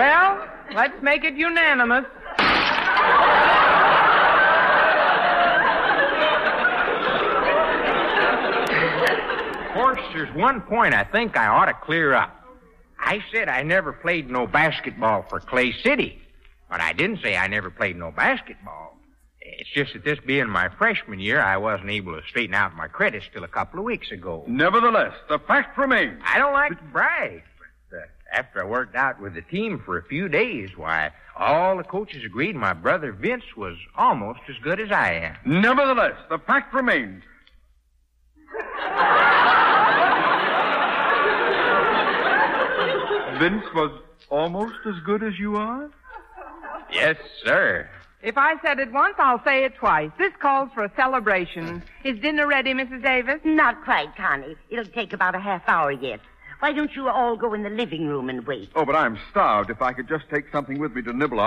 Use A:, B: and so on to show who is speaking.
A: Well, let's make it unanimous.
B: Of course, there's one point I think I ought to clear up. I said I never played no basketball for Clay City, but I didn't say I never played no basketball. It's just that this being my freshman year, I wasn't able to straighten out my credits till a couple of weeks ago.
C: Nevertheless, the fact remains.
B: I don't like to brag, but after I worked out with the team for a few days, why, all the coaches agreed my brother Vince was almost as good as I am.
C: Nevertheless, the fact remains. Vince was almost as good as you are?
B: Yes, sir.
A: If I said it once, I'll say it twice. This calls for a celebration. Is dinner ready, Mrs. Davis?
D: Not quite, Connie. It'll take about a half hour yet. Why don't you all go in the living room and wait?
C: Oh, but I'm starved. If I could just take something with me to nibble on.